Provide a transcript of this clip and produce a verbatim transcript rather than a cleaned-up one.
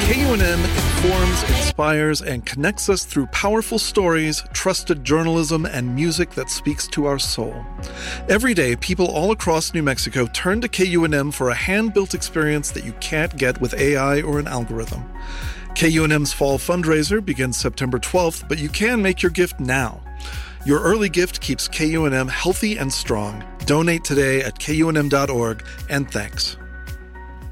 K U N M informs, inspires, and connects us through powerful stories, trusted journalism, and music that speaks to our soul. Every day, people all across New Mexico turn to K U N M for a hand-built experience that you can't get with A I or an algorithm. K U N M's fall fundraiser begins September twelfth, but you can make your gift now. Your early gift keeps K U N M healthy and strong. Donate today at K U N M dot org, and thanks.